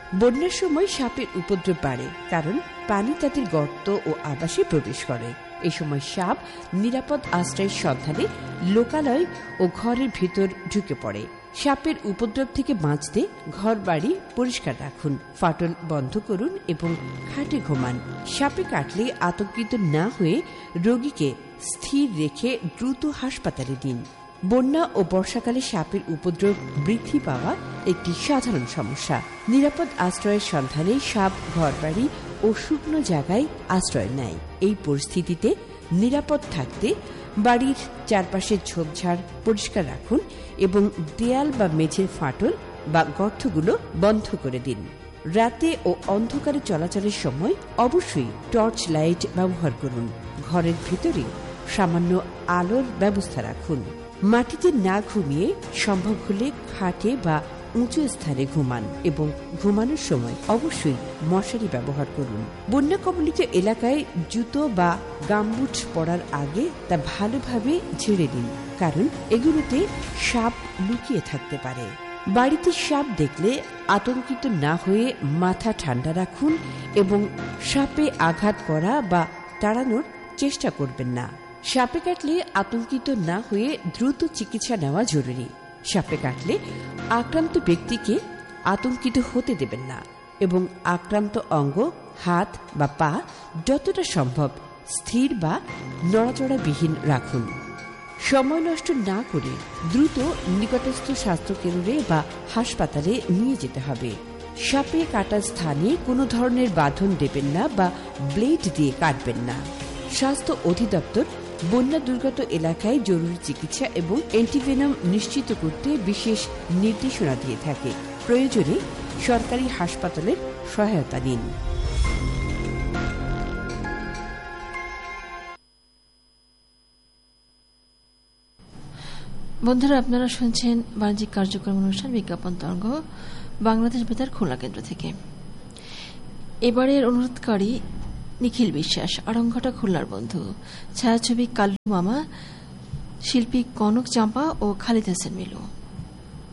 বন্যার সময় সাপের উপদ্রব বাড়ে, কারণ পানি তাদের গর্ত ও আবাসে প্রবেশ করে। এই সময় সাপ নিরাপদ আশ্রয়ের সন্ধানে লোকালয় ও ঘরের ভিতর ঢুকে পড়ে। সাপের উপদ্রব থেকে বাঁচতে ঘর বাড়ি পরিষ্কার রাখুন, ফাটল বন্ধ করুন এবং খাটে ঘুমান। সাপে কাটলে আতঙ্কিত না হয়ে রোগীকে স্থির রেখে দ্রুত হাসপাতালে নিন। বন্যা ও বর্ষাকালে সাপের উপদ্রব বৃদ্ধি পাওয়া একটি সাধারণ সমস্যা। নিরাপদ আশ্রয়ের সন্ধানে সাপ ঘরবাড়ি ও শুকনো জায়গায় আশ্রয় নেয়। এই পরিস্থিতিতে নিরাপদ থাকতে বাড়ির চারপাশের ঝোপঝাড় পরিষ্কার রাখুন এবং দেয়াল বা মেঝের ফাটল বা গর্তগুলো বন্ধ করে দিন। রাতে ও অন্ধকারে চলাচলের সময় অবশ্যই টর্চ লাইট ব্যবহার করুন। ঘরের ভিতরে সামান্য আলোর ব্যবস্থা রাখুন। মাটিতে না ঘুমিয়ে সম্ভব হলে খাটে বা উঁচু স্থানে ঘুমান এবং ঘুমানোর সময় অবশ্যই মশারি ব্যবহার করুন। বন্যা কবলিত এলাকায় জুতো বা গামবুট পরার আগে তা ভালোভাবে ঝেড়ে দিন, কারণ এগুলোতে সাপ লুকিয়ে থাকতে পারে। বাড়িতে সাপ দেখলে আতঙ্কিত না হয়ে মাথা ঠান্ডা রাখুন এবং সাপে আঘাত করা বা তাড়ানোর চেষ্টা করবেন না। সাপে কাটলে আতঙ্কিত না হয়ে দ্রুত চিকিৎসা নেওয়া জরুরি। সাপে কাটলে আক্রান্ত ব্যক্তিকে আতঙ্কিত হতে দেবেন না এবং আক্রান্ত অঙ্গ, হাত বা পা যতটা সম্ভব স্থির বা নড়াচড়াবিহীন রাখুন। সময় নষ্ট না করে দ্রুত নিকটস্থ স্বাস্থ্যকেন্দ্রে বা হাসপাতালে নিয়ে যেতে হবে। সাপে কাটা স্থানে কোনো ধরনের বাঁধন দেবেন না বা ব্লেড দিয়ে কাটবেন না। স্বাস্থ্য অধিদপ্তর বন্যা দুর্গত এলাকায় জরুরি চিকিৎসা এবং অ্যান্টিভেনম নিশ্চিত করতে বিশেষ নির্দেশনা দিয়ে থাকে। প্রয়োজনে সরকারি হাসপাতালের সহায়তা নিন। বন্ধুরা, আপনারা শুনছেন বাণিজ্যিক কার্যক্রম অনুষ্ঠান বিজ্ঞাপন তরঙ্গ, বাংলাদেশ বেতার খুলনা কেন্দ্র থেকে। এবারের অনুরোধকারী নিখিল বিশ্বাস, আড়ংঘাটা খুলনার বন্ধু। ছায়াছবি কাল্লু মামা, শিল্পী কনক চাম্পা ও খালিদ হাসান মিলু।